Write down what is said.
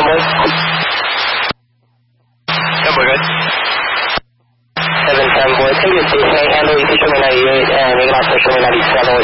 boy? Yep, we're good. 710 boy. It's going to be a station 8 handle. You can show me 98 and you can also show me 97